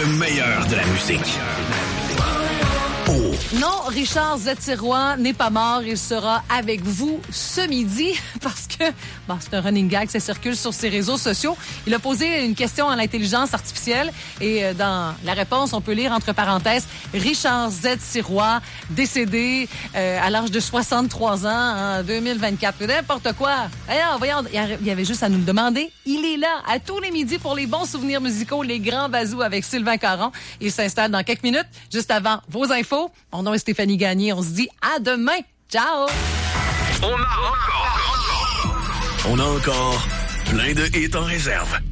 Le meilleur de la musique. Oh. Non, Richard Z-Tiroir n'est pas mort. Il sera avec vous ce midi parce que c'est un running gag, ça circule sur ses réseaux sociaux. Il a posé une question à l'intelligence artificielle et dans la réponse, on peut lire entre parenthèses Richard Z-Tiroir, décédé à l'âge de 63 ans en 2024. N'importe quoi. Alors, voyons, il y avait juste à nous le demander. Il est là à tous les midis pour les bons souvenirs musicaux, les grands bazous avec Sylvain Caron. Il s'installe dans quelques minutes, juste avant vos infos. Mon nom est Stéphanie Gagné. On se dit à demain. Ciao! On a encore plein de hits en réserve.